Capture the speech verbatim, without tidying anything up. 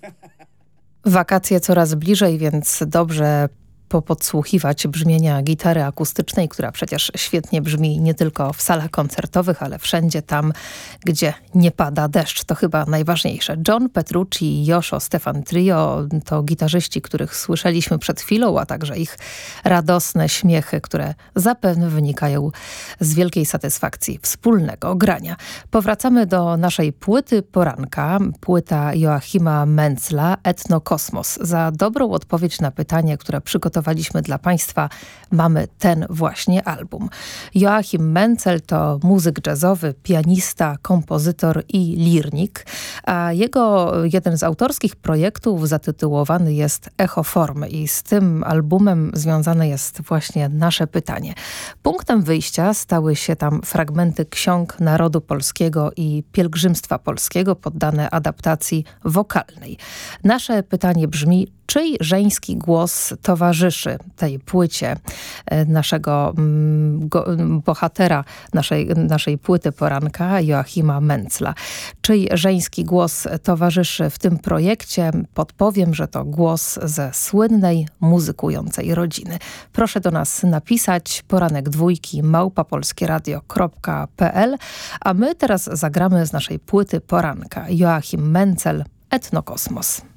Wakacje coraz bliżej, więc dobrze popodsłuchiwać brzmienia gitary akustycznej, która przecież świetnie brzmi nie tylko w salach koncertowych, ale wszędzie tam, gdzie nie pada deszcz. To chyba najważniejsze. John Petrucci i Joshua Stefan Trio to gitarzyści, których słyszeliśmy przed chwilą, a także ich radosne śmiechy, które zapewne wynikają z wielkiej satysfakcji wspólnego grania. Powracamy do naszej płyty poranka. Płyta Joachima Mentzla Etnokosmos. Za dobrą odpowiedź na pytanie, które przygotowaliśmy dla Państwa, mamy ten właśnie album. Joachim Menzel to muzyk jazzowy, pianista, kompozytor i lirnik, a jego jeden z autorskich projektów zatytułowany jest Echo Formy i z tym albumem związane jest właśnie nasze pytanie. Punktem wyjścia stały się tam fragmenty ksiąg narodu polskiego i pielgrzymstwa polskiego poddane adaptacji wokalnej. Nasze pytanie brzmi: czyj żeński głos towarzyszy tej płycie naszego mm, go, bohatera naszej, naszej płyty poranka, Joachima Mentzla? Czyj żeński głos towarzyszy w tym projekcie? Podpowiem, że to głos ze słynnej, muzykującej rodziny. Proszę do nas napisać poranek dwójki małpa polskieradio kropka pe el, a my teraz zagramy z naszej płyty poranka. Joachim Menzel, Etnokosmos.